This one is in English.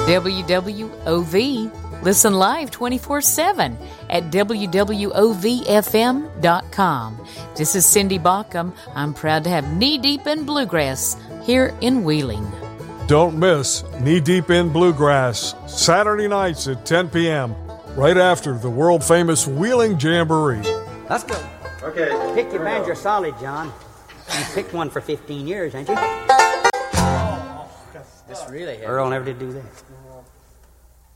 WWOV. Listen live 24/7 at WWOVFM.com. This is Cindy Baucom. I'm proud to have Knee Deep in Bluegrass here in Wheeling. Don't miss Knee Deep in Bluegrass, Saturday nights at 10 p.m., right after the world-famous Wheeling Jamboree. Let's go. Okay. Pick your banjo solid, John. You picked one for 15 years, ain't you? This really Earl never did do that.